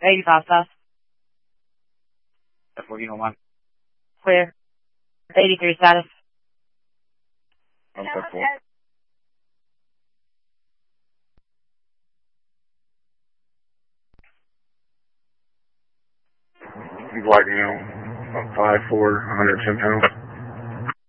85 South. That's 1401. Clear. 83 status. I'm 4. He's lightning out. 5'4", 110 pounds.